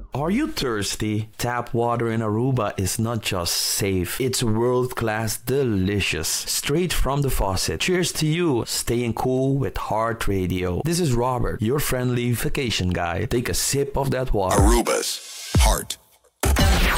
Are you thirsty? Tap water in Aruba is not just safe, it's world-class delicious. Straight from the faucet. Cheers to you, staying cool with Heart Radio. This is Robert, your friendly vacation guy. Take a sip of that water. Aruba's Heart